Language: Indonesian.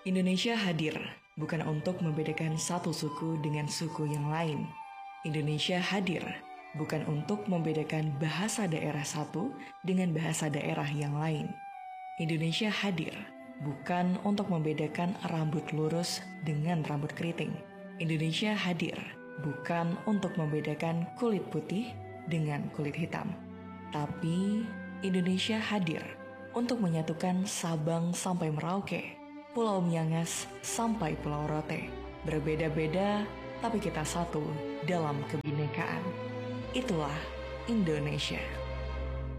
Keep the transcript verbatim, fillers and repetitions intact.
Indonesia hadir bukan untuk membedakan satu suku dengan suku yang lain. Indonesia hadir bukan untuk membedakan bahasa daerah satu dengan bahasa daerah yang lain. Indonesia hadir bukan untuk membedakan rambut lurus dengan rambut keriting. Indonesia hadir bukan untuk membedakan kulit putih dengan kulit hitam. Tapi Indonesia hadir untuk menyatukan Sabang sampai Merauke, Pulau Miangas sampai Pulau Rote. Berbeda-beda, tapi kita satu dalam kebinekaan. Itulah Indonesia.